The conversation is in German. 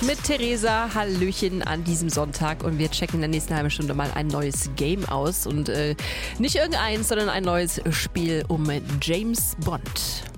mit Theresa. Hallöchen an diesem Sonntag und wir checken in der nächsten halben Stunde mal ein neues Game aus und nicht irgendeins, sondern ein neues Spiel um James Bond.